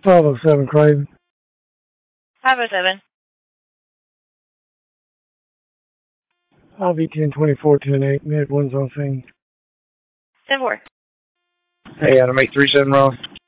507 Craven. 507. RV 1024 108. Mid one's on scene. 10-4. Hey, Adam 837 Ron.